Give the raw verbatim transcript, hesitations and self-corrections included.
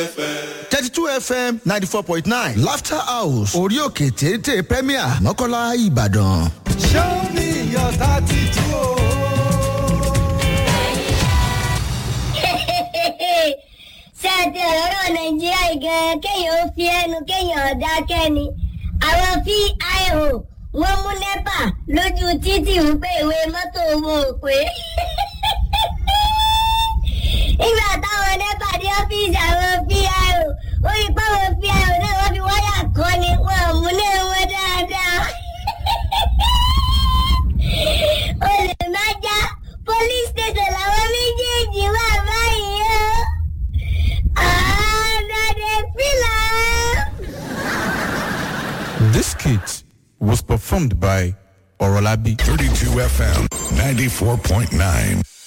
thirty-two F M ninety-four point nine Laughter House orí òkè téńté Premier Mọ́kọ́lá Ìbàdàn. Show me your thirty-two. Ṣé ẹ ti ọ̀rọ̀ Nàìjíríà gan-an kéèyàn ó fi ẹnu kéèyàn ọ̀dà kẹ́ni? Àwọn P I O wọ́n mú NEPA lójú títì wípé ìwé mọ́tò owó òpè. Nígbà táwọn NEPA dé ọ́fíìsì àwọn P I O, ó rí páwọn P I O náà wọ́n fi wáyà kọ́ ni wọ́n mú ní wọn dáadáa. Olè má já police station làwọn méjèèjì wà báyìí o. This skit was performed by Orolabi. thirty-two F M ninety-four point nine.